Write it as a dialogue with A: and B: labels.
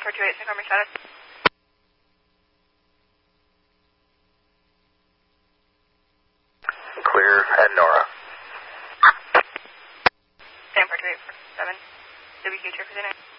A: 428, confirm your status.
B: Clear at Nora.
A: Stand 428, 47. WQ 2 for the night.